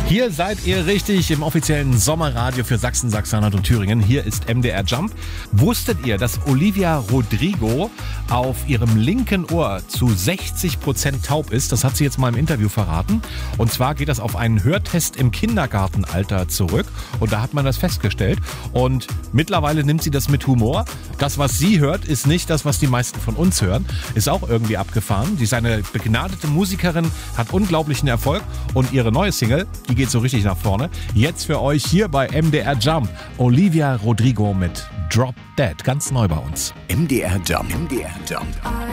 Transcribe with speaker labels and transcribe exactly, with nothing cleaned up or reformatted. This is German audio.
Speaker 1: Hier seid ihr richtig im offiziellen Sommerradio für Sachsen, Sachsen-Anhalt und Thüringen. Hier ist M D R Jump. Wusstet ihr, dass Olivia Rodrigo auf ihrem linken Ohr zu sechzig Prozent taub ist? Das hat sie jetzt mal im Interview verraten. Und zwar geht das auf einen Hörtest im Kindergartenalter zurück. Und da hat man das festgestellt. Und mittlerweile nimmt sie das mit Humor. Das, was sie hört, ist nicht das, was die meisten von uns hören. Ist auch irgendwie abgefahren. Sie ist eine begnadete Musikerin, hat unglaublichen Erfolg. Und ihre neue Single, die geht so richtig nach vorne. Jetzt für euch hier bei M D R Jump. Olivia Rodrigo mit Drop Dead. Ganz neu bei uns.
Speaker 2: M D R Jump. M D R Jump.